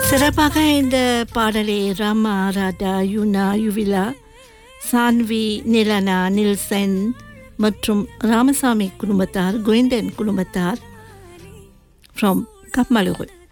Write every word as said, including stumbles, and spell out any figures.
சிறப்பாக இந்த பாடலை ராமா, ராதா, யுனா, யுவிலா, சான்வி, நிலனா, நில்சன் மற்றும் ராமசாமி குடும்பத்தார், கோவிந்தன் குடும்பத்தார் ஃப்ரம் கப்மலுகு